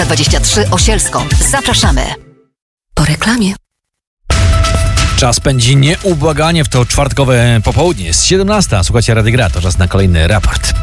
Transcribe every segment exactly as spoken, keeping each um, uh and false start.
Krakowska dwadzieścia trzy Osielsko. Zapraszamy. Po reklamie. Czas pędzi nieubłaganie w to czwartkowe popołudnie. Jest siedemnasta. Słuchajcie Rady Gra. To czas na kolejny raport.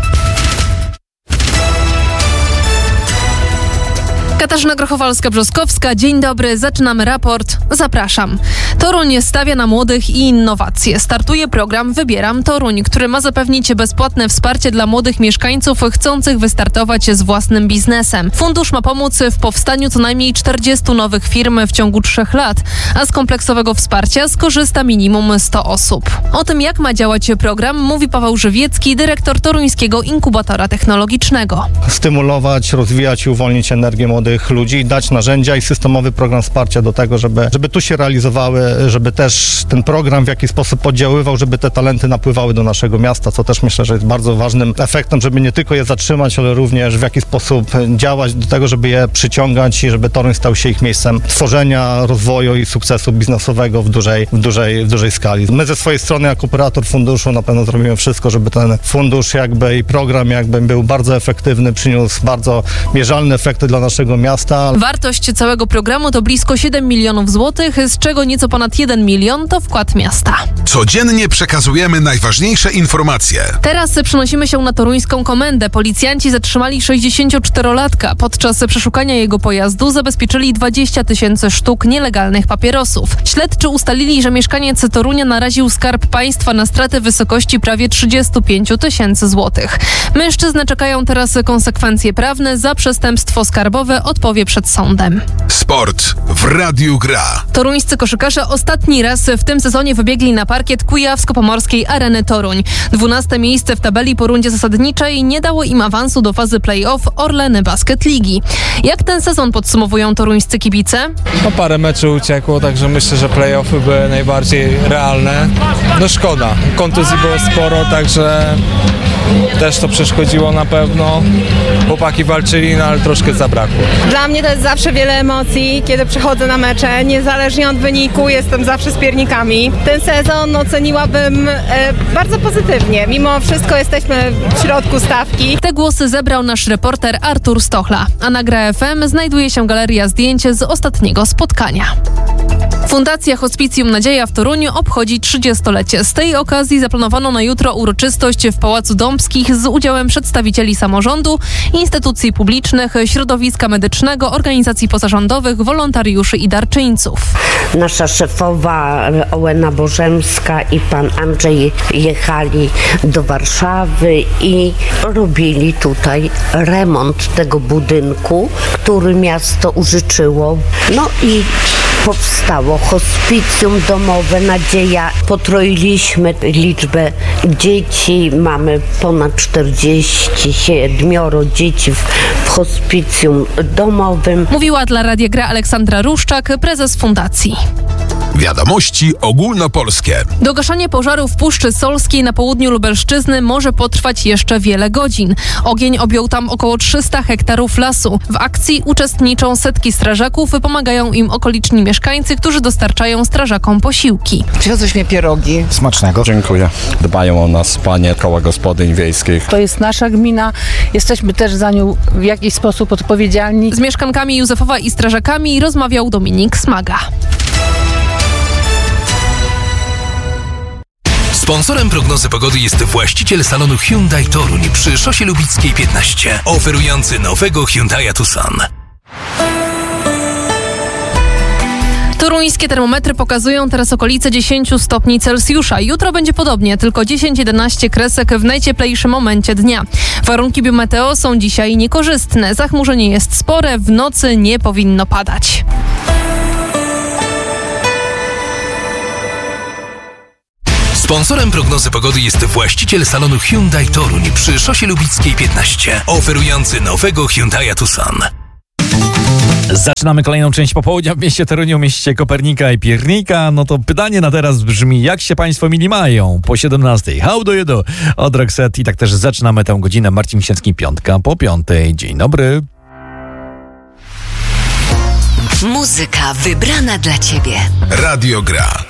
Katarzyna Grochowalska-Brzostkowska, dzień dobry, zaczynamy raport. Zapraszam. Toruń stawia na młodych i innowacje. Startuje program Wybieram Toruń, który ma zapewnić bezpłatne wsparcie dla młodych mieszkańców chcących wystartować z własnym biznesem. Fundusz ma pomóc w powstaniu co najmniej czterdziestu nowych firm w ciągu trzech lat, a z kompleksowego wsparcia skorzysta minimum sto osób. O tym, jak ma działać program, mówi Paweł Żywiecki, dyrektor Toruńskiego Inkubatora Technologicznego. Stymulować, rozwijać i uwolnić energię młodych ludzi, dać narzędzia i systemowy program wsparcia do tego, żeby, żeby tu się realizowały, żeby też ten program w jakiś sposób oddziaływał, żeby te talenty napływały do naszego miasta, co też myślę, że jest bardzo ważnym efektem, żeby nie tylko je zatrzymać, ale również w jakiś sposób działać do tego, żeby je przyciągać i żeby Toruń stał się ich miejscem tworzenia, rozwoju i sukcesu biznesowego w dużej, w dużej, w dużej skali. My ze swojej strony jako operator funduszu na pewno zrobimy wszystko, żeby ten fundusz jakby i program jakby był bardzo efektywny, przyniósł bardzo mierzalne efekty dla naszego miasta. Wartość całego programu to blisko siedem milionów złotych, z czego nieco ponad jeden milion to wkład miasta. Codziennie przekazujemy najważniejsze informacje. Teraz przenosimy się na toruńską komendę. Policjanci zatrzymali sześćdziesięcioczterolatka. Podczas przeszukania jego pojazdu zabezpieczyli dwadzieścia tysięcy sztuk nielegalnych papierosów. Śledczy ustalili, że mieszkaniec Torunia naraził Skarb Państwa na straty w wysokości prawie trzydzieści pięć tysięcy złotych. Mężczyznę czekają teraz konsekwencje prawne za przestępstwo skarbowe, odpowie przed sądem. Sport w Radiu Gra. Toruńscy koszykarze ostatni raz w tym sezonie wybiegli na parkiet Kujawsko-Pomorskiej Areny Toruń. Dwunaste miejsce w tabeli po rundzie zasadniczej nie dało im awansu do fazy play-off Orleny Basket Ligi. Jak ten sezon podsumowują toruńscy kibice? No parę meczów uciekło, także myślę, że play-offy były najbardziej realne. No szkoda, kontuzji było sporo, także też to przeszkodziło na pewno. Chłopaki walczyli, no ale troszkę zabrakło. Dla mnie to jest zawsze wiele emocji, kiedy przychodzę na mecze. Niezależnie od wyniku jestem zawsze z piernikami. Ten sezon oceniłabym e, bardzo pozytywnie. Mimo wszystko jesteśmy w środku stawki. Te głosy zebrał nasz reporter Artur Stochla. A na Gra F M znajduje się galeria zdjęć z ostatniego spotkania. Fundacja Hospicjum Nadzieja w Toruniu obchodzi trzydziestolecie. Z tej okazji zaplanowano na jutro uroczystość w Pałacu Dąbskich z udziałem przedstawicieli samorządu, instytucji publicznych, środowiska medycznego, organizacji pozarządowych, wolontariuszy i darczyńców. Nasza szefowa Ołena Bożemska i pan Andrzej jechali do Warszawy i robili tutaj remont tego budynku, który miasto użyczyło. No i powstało hospicjum domowe Nadzieja. Potroiliśmy liczbę dzieci. Mamy ponad czterdzieści siedmioro dzieci w, w hospicjum domowym. Mówiła dla Radia Gra Aleksandra Ruszczak, prezes fundacji. Wiadomości ogólnopolskie. Dogaszanie pożaru w Puszczy Solskiej na południu Lubelszczyzny może potrwać jeszcze wiele godzin. Ogień objął tam około trzysta hektarów lasu. W akcji uczestniczą setki strażaków, pomagają im okoliczni mieszkańcy, którzy dostarczają strażakom posiłki. Przywiozłyśmy pierogi. Smacznego. Dziękuję. Dbają o nas panie koła gospodyń wiejskich. To jest nasza gmina. Jesteśmy też za nią w jakiś sposób odpowiedzialni. Z mieszkankami Józefowa i strażakami rozmawiał Dominik Smaga. Sponsorem prognozy pogody jest właściciel salonu Hyundai Toruń przy Szosie Lubickiej piętnaście, oferujący nowego Hyundai Tucson. Toruńskie termometry pokazują teraz okolice dziesięć stopni Celsjusza. Jutro będzie podobnie, tylko dziesięć jedenaście kresek w najcieplejszym momencie dnia. Warunki biometeo są dzisiaj niekorzystne. Zachmurzenie jest spore, w nocy nie powinno padać. Sponsorem prognozy pogody jest właściciel salonu Hyundai Toruń przy Szosie Lubickiej piętnaście, oferujący nowego Hyundai Tucson. Zaczynamy kolejną część popołudnia w mieście Toruniu, mieście Kopernika i Piernika. No to pytanie na teraz brzmi, jak się państwo mili mają? Po siedemnastej. How do you do? Od Roxette i tak też zaczynamy tę godzinę. Marcin Misiecki, piątka po piątej. Dzień dobry. Muzyka wybrana dla ciebie. Radio Gra.